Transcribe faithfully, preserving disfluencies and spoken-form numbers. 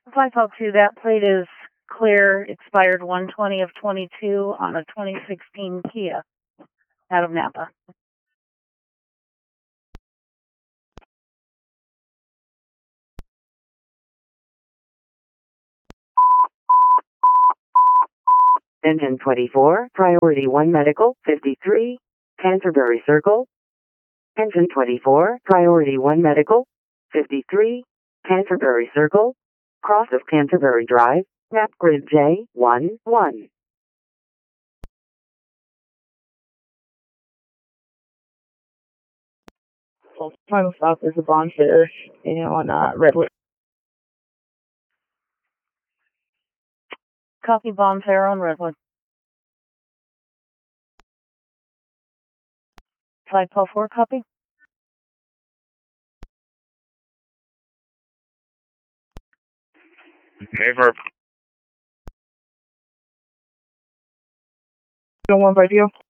five oh two, that plate is clear, expired one twenty of twenty-two on a twenty sixteen Kia out of Napa. Engine twenty-four, Priority one Medical, fifty-three, Canterbury Circle. Engine twenty-four, Priority one Medical, fifty-three, Canterbury Circle, cross of Canterbury Drive, map grid J one one. So final stop is a bonfire and on uh, Redwood. Copy, bonfire on Redwood. five oh four, copy. Never. No one by deal.